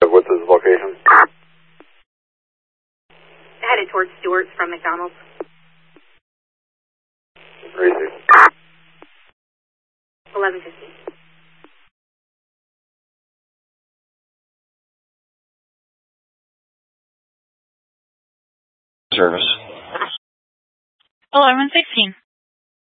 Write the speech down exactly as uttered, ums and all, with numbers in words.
What's his location? Headed towards Stewart's from McDonald's. Racy. eleven fifty. Service. eleven fifteen.